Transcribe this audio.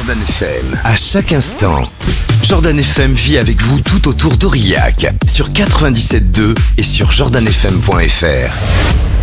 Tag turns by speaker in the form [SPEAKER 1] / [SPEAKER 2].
[SPEAKER 1] Jordan FM. À chaque instant, Jordan FM vit avec vous tout autour d'Aurillac, sur 97.2 et sur jordanfm.fr.